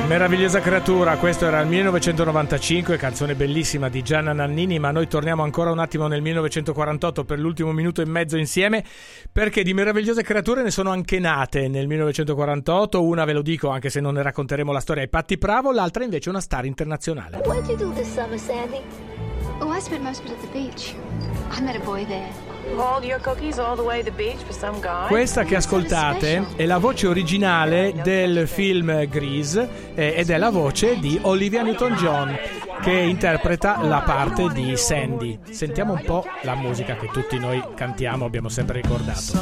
Meravigliosa creatura, questo era il 1995, canzone bellissima di Gianna Nannini, ma noi torniamo ancora un attimo nel 1948 per l'ultimo minuto e mezzo insieme, perché di meravigliose creature ne sono anche nate nel 1948, una ve lo dico anche se non ne racconteremo la storia, è Patti Bravo, l'altra invece una star internazionale. What did you do this summer, Sandy? Oh, I spent most of it at the beach. I met a boy there. Hauled your cookies all the way to the beach for some guy? Questa che ascoltate è la voce originale del film Grease ed è la voce di Olivia Newton-John che interpreta la parte di Sandy. Sentiamo un po' la musica che tutti noi cantiamo, abbiamo sempre ricordato.